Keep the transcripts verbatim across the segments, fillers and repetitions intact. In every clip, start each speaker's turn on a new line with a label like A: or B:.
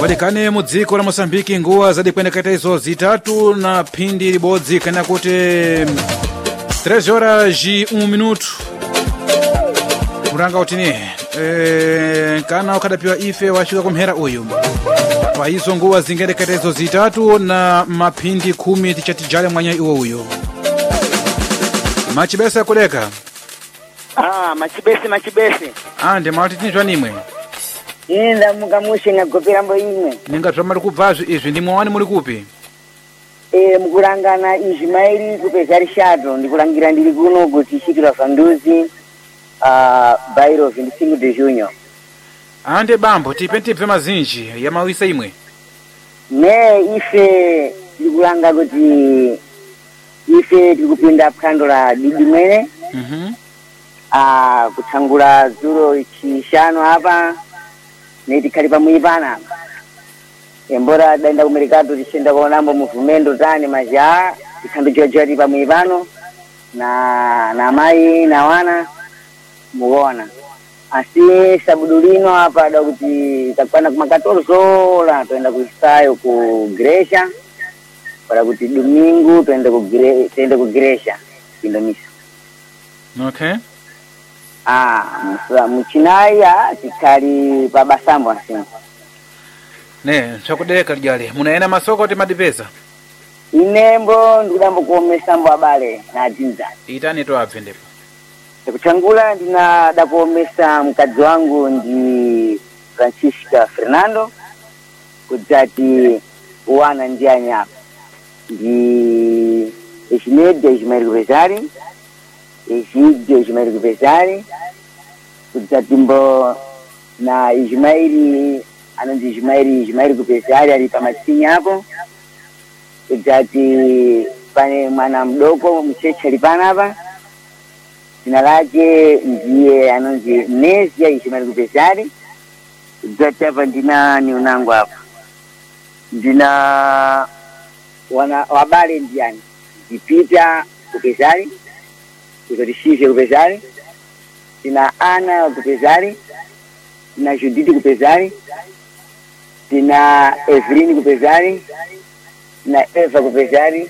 A: Walikane mudziko la Mosambiki nguwa zadikwendeketa izo zitatu na phindi libodzi kana kuti três horas e um minuto. Muranga utini e, kana ukadapiwa ife washuka kumhera uyu pa izo nguwa zingendeketa izo zitatu na maphindi kumi tichatijale mwanya iwo uyu. Machibese yakuleka?
B: Ah, machibese machibese.
A: Ah, ndi mauti tinjwa nimwe.
B: Inda mukamushe ngagopera mbo imwe.
A: Ninga twamali kubvazvi izvi ndi mwani muri kupi?
B: Eh, mukulangana Ismaili kupeza rishato ndikulangira ndiri kuno kuti chikira fanduzi ah uh, bairo vinte e cinco de junho.
A: Ande bambo tipe tipve mazinji ya mawisa imwe.
B: Ne ife ndikulanga kuti ife tikupinda phando la didi mwene.
A: Mhm. Mm
B: ah kuthangula dzulo chishano hapa netikhali pamuyipana embora daenda kumerikado tichenda kuonambo muvumendo tani maja ikhando jojoti pamuyipano na na mai na wana muona asi sabudulino hapa da kuti takwana kuma catorze horas toenda kuisayo ku Gresha para kuti domingo toenda ku Gresha toenda ku Gresha Indonesia.
A: Okay.
B: Ah, muchinaya tikali babasambo asinga.
A: Ne, chakudeka lijale. Munaena masoko ti madipesa?
B: Inembo ndikudambo kuomesambo abale na adinza.
A: Itani to apfe ndipo.
B: Kuchangula ndina da kuomesa mkazi wangu ndi Francisca Fernando kujati wana ndiani hapa. Ndi Eshimede Eshimede Kupezari. Egidio Ismaili Kupezari kudzatimbo na Ismaili ananzi Ismaili Ismaili Kupezari ali pamatini hapo kudzati pane mwana mdogo mcheche alipana hapa jina lake ndiye ananzi Nezia Ismaili Kupezari kudzati hapa ndina ni unangu hapa ndina wana wabale ndiani Jipita Kupezari Kuzotishishe Kupezari, tina Ana Kupezari, tina Judith Kupezari, tina Evelyn Kupezari, tina Eva Kupezari,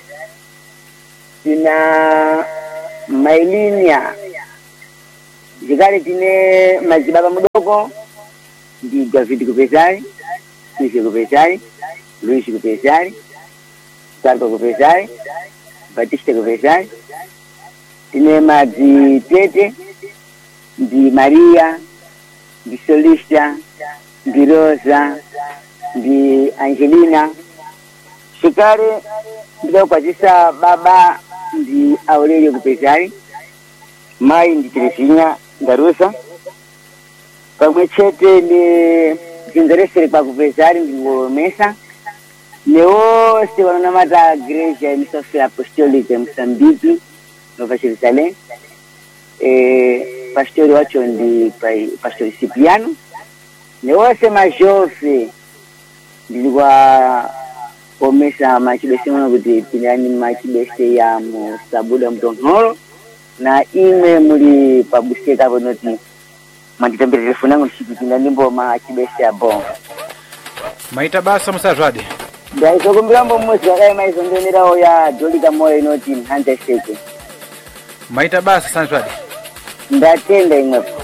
B: tina Mailinia. Jikari tine majibaba mdogo, ndi David Kupezari, Kishe Kupezari, Luis Kupezari, Sarko Kupezari, Batista Kupezari, tine madzi tete ndi Maria ndi Solista ndi Rosa ndi Angelina shikare ndikakwatisa baba ndi Aurelio Kupezari mai ndi Teresinha Garusa pamwe chete ndi zingeresere kwa Kupezari ndingomesa newose wanonamata Igreja Misafira Apostolica Msambiki Nova Jerusalém, eh, pastor wacho ndi pastor Cipriano, ne wose majofe ndilikuwa pomesa machibese mwana kuti pinani machibese ya mu Sabuda Mtonholo na ime muli pabuseka bonoti manditambira telefoni yangu nishikipinda nimbo machibese ya bon.
A: Maita basa musazwadi.
B: Ndai sokumbiramo mmozi wakaye maizondonerawo ya Dolika Moyo inoti Hanta Seke.
A: Maita basa sanzwadi.
B: Ndatenda imwepo.